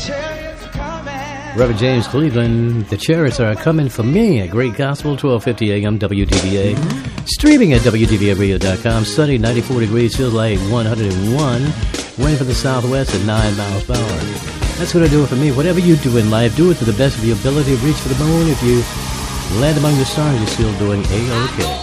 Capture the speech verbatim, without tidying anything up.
Reverend James Cleveland, the Chariots Are Coming For Me, a great gospel, twelve fifty a.m. W D V A. Streaming at W D V A radio dot com. Sunny, ninety-four degrees, feels like one hundred one. Wind from the southwest at nine miles per hour. That's going to do it for me. Whatever you do in life, do it to the best of your ability. Reach for the moon. If you land among the stars, you're still doing A-OK.